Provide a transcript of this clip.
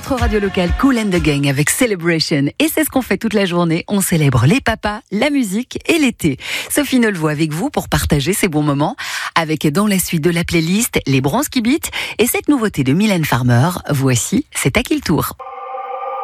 votre radio locale Kool and the Gang avec Celebration. Et c'est ce qu'on fait toute la journée. On célèbre les papas, la musique et l'été. Sophie Nolvo avec vous pour partager ces bons moments. Avec dans la suite de la playlist, les bronzes qui beat et cette nouveauté de Mylène Farmer. Voici, c'est à qui le tour?